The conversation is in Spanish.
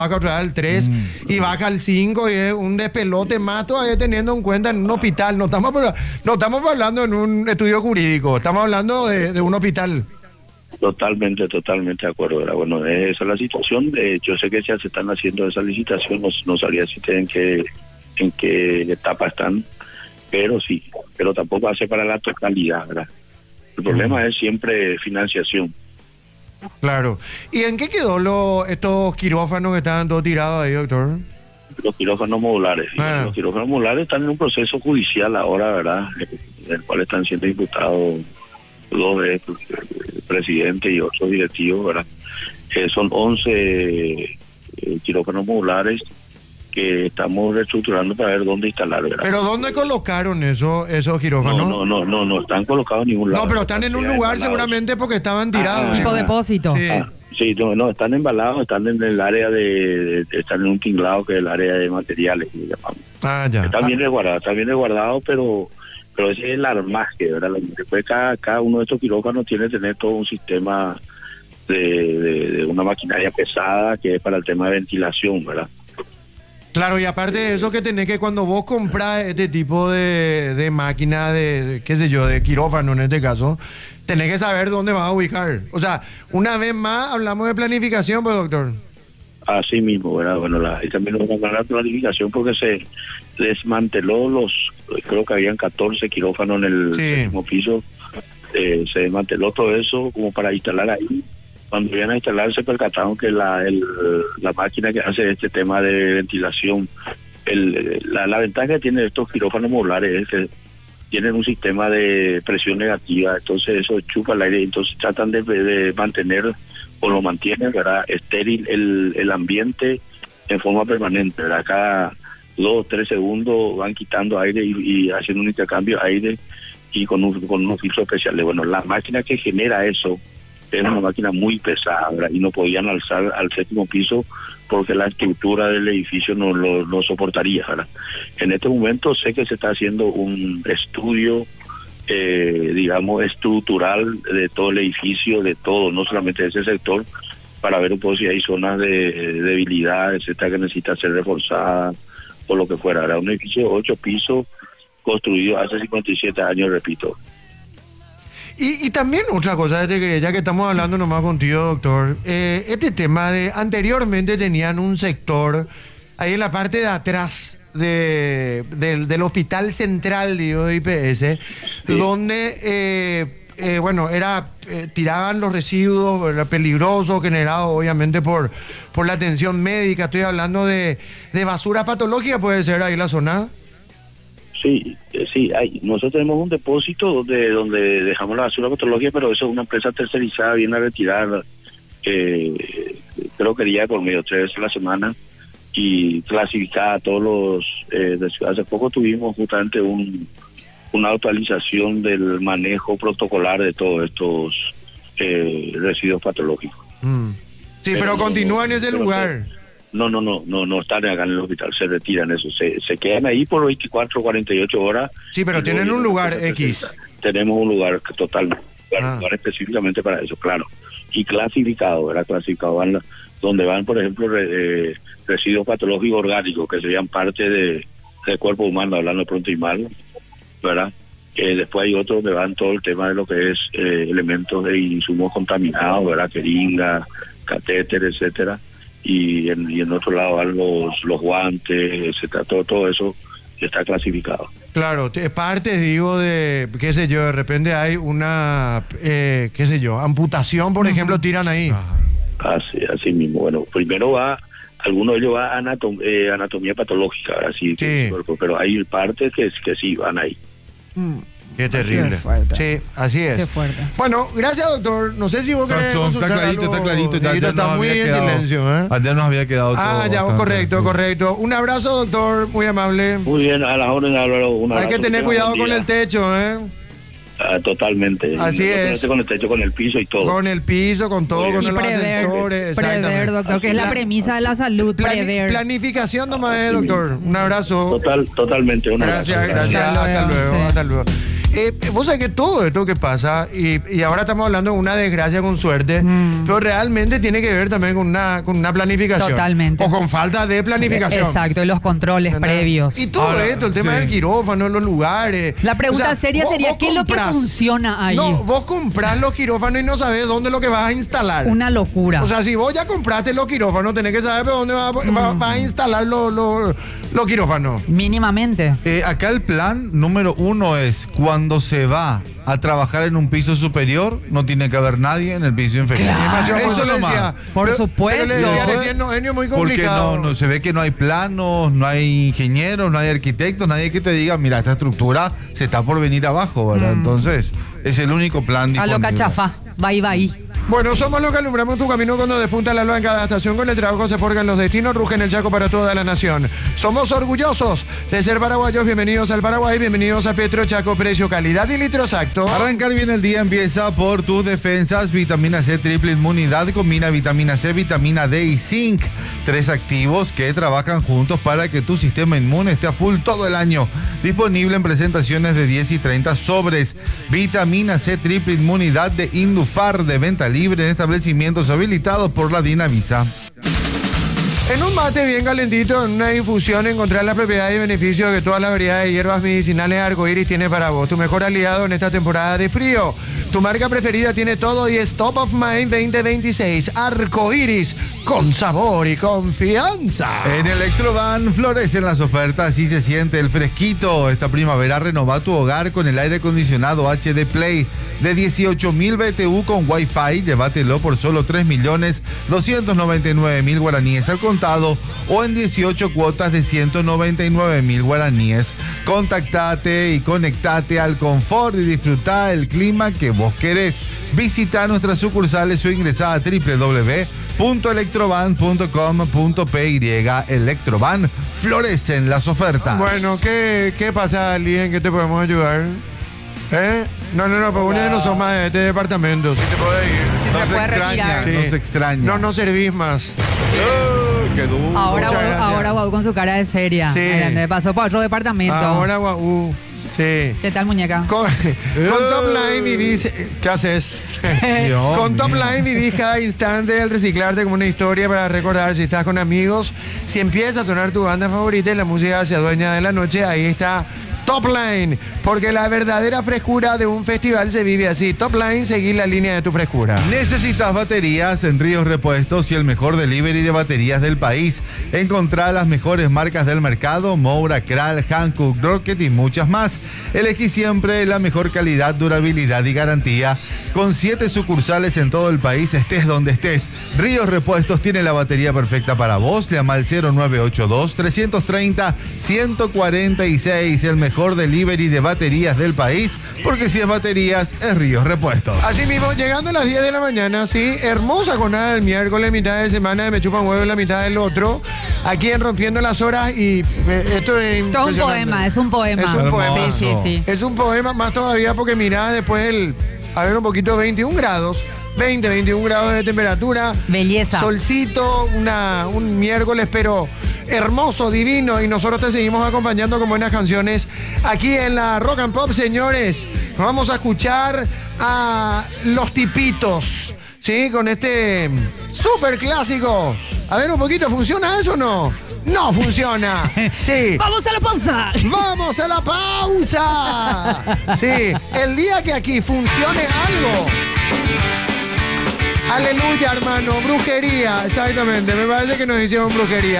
baja otra vez al 3 y baja al 5 y es un despelote más todavía teniendo en cuenta en un hospital. No estamos hablando en un estudio jurídico, estamos hablando de un hospital. Totalmente de acuerdo, ¿verdad? Bueno, esa es la situación. Yo sé que ya se están haciendo esa licitación, no sabría si en qué etapa están, pero sí, pero tampoco hace para la totalidad, ¿verdad? El problema es siempre financiación. Claro. ¿Y en qué quedó estos quirófanos que estaban todos tirados ahí, doctor? Los quirófanos modulares. Los quirófanos modulares están en un proceso judicial ahora, ¿verdad? En el cual están siendo imputados 2 de presidente y 8 directivos, ¿verdad? Son 11 quirófanos modulares que estamos reestructurando para ver dónde instalar, ¿verdad? ¿Pero dónde colocaron esos quirófanos? No están colocados en ningún lado. No, pero están en un lugar seguramente porque estaban tirados. Tipo depósito. Sí, no, están embalados, están en el área están en un tinglado que es el área de materiales, que llamamos. Ya. Está bien resguardado, pero ese es el armaje, ¿verdad? Después cada uno de estos quirófanos tiene que tener todo un sistema de una maquinaria pesada que es para el tema de ventilación, ¿verdad? Claro, y aparte de eso que tenés que cuando vos compras este tipo de máquina de qué sé yo, de quirófano en este caso, tenés que saber dónde vas a ubicar. O sea, una vez más hablamos de planificación, pues, doctor. Así mismo, ¿verdad? Bueno, ahí también nos vamos a hablar de planificación porque se desmanteló creo que habían 14 quirófanos en el último piso, se desmanteló todo eso como para instalar ahí. Cuando iban a instalar se percataron que la máquina que hace este tema de ventilación, la ventaja que tiene estos quirófanos modulares es que tienen un sistema de presión negativa, entonces eso chupa el aire, entonces tratan de mantener o lo mantienen, ¿verdad?, estéril el ambiente en forma permanente, ¿verdad? Cada 2 o 3 segundos van quitando aire y haciendo un intercambio de aire y con unos filtros especiales. Bueno, la máquina que genera eso es una máquina muy pesada, ¿verdad? Y no podían alzar al 7º piso porque la estructura del edificio no lo soportaría, ¿verdad? En este momento sé que se está haciendo un estudio, digamos, estructural de todo el edificio, de todo, no solamente de ese sector, para ver un poco si hay zonas de debilidad, etcétera, que necesita ser reforzada o lo que fuera. Era un edificio de 8 pisos construido hace 57 años, repito. Y también otra cosa, ya que estamos hablando nomás contigo, doctor, este tema de anteriormente tenían un sector ahí en la parte de atrás del hospital central, digo, de IPS, donde tiraban los residuos, era peligroso, generado obviamente por la atención médica. Estoy hablando de basura patológica, puede ser ahí la zona. Sí, nosotros tenemos un depósito donde dejamos la basura patológica, pero eso es una empresa tercerizada, viene a retirar, creo que día por medio 3 veces a la semana, y clasificada a todos los... hace poco tuvimos justamente una actualización del manejo protocolar de todos estos residuos patológicos. Sí, pero continúa en ese lugar. No están acá en el hospital, se retiran eso, se quedan ahí por 24 o 48 horas. Sí, pero tienen un lugar X. Tenemos un lugar totalmente, un lugar específicamente para eso, claro. Y clasificado, ¿verdad? Clasificado donde van, por ejemplo, residuos patológicos orgánicos, que serían parte del cuerpo humano, hablando pronto y mal, ¿verdad? Después hay otros donde van todo el tema de lo que es elementos de insumos contaminados, ¿verdad? Jeringas, catéteres, etcétera. Y en otro lado van los guantes, etcétera, todo eso está clasificado. Claro, parte, digo, de, qué sé yo, de repente hay una, amputación, por ejemplo, tiran ahí. Así mismo. Bueno, primero algunos de ellos va a anatomía patológica, así, sí. Pero hay partes que sí van ahí. Qué terrible. Qué sí, así es. Qué fuerte. Bueno, gracias, doctor. No sé si vos querés consultar algo. Está clarito. Está muy en silencio, ¿eh? Ayer nos había quedado todo. Ya, correcto. Un abrazo, doctor. Muy amable. Muy bien, a las órdenes, Álvaro. Hay que tener cuidado con el techo, ¿eh? Totalmente. Así es. Con el techo, con el piso y todo. Con el piso, con todo, con los ascensores. Prever, doctor, que es la premisa de la salud, prever. Planificación nomás, doctor. Un abrazo. Totalmente. Gracias. Hasta luego. Vos sabés que todo esto que pasa, y ahora estamos hablando de una desgracia con suerte, pero realmente tiene que ver también con una planificación. Totalmente. O con falta de planificación. Exacto, y los controles previos. Y todo esto, el tema del quirófano, los lugares. La pregunta seria sería, ¿qué es lo que funciona ahí? No, vos comprás los quirófanos y no sabés dónde es lo que vas a instalar. Una locura. O sea, si vos ya compraste los quirófanos, tenés que saber dónde vas a instalar los quirófanos. Mínimamente. Acá el plan número 1 es cuando se va a trabajar en un piso superior, no tiene que haber nadie en el piso inferior. Claro. Eso es lo más. Por supuesto. Pero le decía recién, no, es muy complicado. Porque no, se ve que no hay planos, no hay ingenieros, no hay arquitectos, nadie que te diga, mira, esta estructura se está por venir abajo, ¿verdad? Entonces, es el único plan disponible. A lo cachafa. Va. Bueno, somos los que alumbramos tu camino cuando despunta la luz en cada estación. Con el trabajo se forjan los destinos, rugen el Chaco para toda la nación. Somos orgullosos de ser paraguayos. Bienvenidos al Paraguay, bienvenidos a Petro Chaco. Precio, calidad y litro exacto. Arrancar bien el día empieza por tus defensas. Vitamina C, triple inmunidad, combina vitamina C, vitamina D y zinc. 3 activos que trabajan juntos para que tu sistema inmune esté a full todo el año. Disponible en presentaciones de 10 y 30 sobres. Vitamina C, triple inmunidad de Indufar, de venta libre en establecimientos habilitados por la Dinavisa. En un mate bien calentito, en una infusión, encontrar las propiedades y beneficios que todas las variedades de hierbas medicinales Arcoiris tiene para vos. Tu mejor aliado en esta temporada de frío. Tu marca preferida tiene todo y es Top of Mind 2026. Arcoiris, con sabor y confianza. En Electrovan florecen las ofertas y se siente el fresquito. Esta primavera renova tu hogar con el aire acondicionado HD Play de 18.000 BTU con Wi-Fi. Llévatelo por solo 3.299.000 guaraníes al contado o en 18 cuotas de 199.000 guaraníes. Contactate y conectate al confort y disfruta el clima que vos querés. Visita nuestras sucursales o ingresá a www.electrovan.com.py. Electrovan, florecen las ofertas. Bueno, ¿qué pasa, Ali? ¿En qué te podemos ayudar? No, pero uno no son más de este departamento. Si te podés ir. Si se puede retirar. No se extraña. No servís más. Qué duro. Ahora Guau con su cara de seria. Sí. Me pasó para otro departamento. Ahora Guau. Sí. ¿Qué tal, muñeca? Con Top Line vivís. ¿Qué haces? Con Top Line vivís cada instante del reciclarte como una historia para recordar. Si estás con amigos, si empieza a sonar tu banda favorita y la música se adueña de la noche, ahí está Top Line, porque la verdadera frescura de un festival se vive así. Top Line, seguí la línea de tu frescura. ¿Necesitas baterías? En Ríos Repuestos y el mejor delivery de baterías del país. Encontrá las mejores marcas del mercado: Moura, Kral, Hankook, Rocket y muchas más. Elegí siempre la mejor calidad, durabilidad y garantía. Con 7 sucursales en todo el país, estés donde estés. Ríos Repuestos tiene la batería perfecta para vos. Llama al 0982-330-146, el mejor delivery de baterías del país, porque si es baterías, es Ríos Repuestos. Así mismo, llegando a las 10 de la mañana, sí, hermosa jornada del miércoles, mitad de semana de Me Chupan Huevo en la mitad del otro, aquí en Rompiendo las Horas, y esto es Todo un poema, es un poema. Es un poema. Sí. Es un poema, más todavía porque mirá después un poquito, 21 grados. 21 grados de temperatura. Belleza. Solcito, un miércoles, pero hermoso, divino. Y nosotros te seguimos acompañando con buenas canciones aquí en la Rock and Pop, señores. Vamos a escuchar a Los Tipitos, ¿sí? Con este súper clásico. A ver un poquito, ¿funciona eso o no? No funciona. Sí. ¡Vamos a la pausa! ¡Vamos a la pausa! Sí, el día que aquí funcione algo. Aleluya, hermano, brujería, exactamente, me parece que nos hicieron brujería.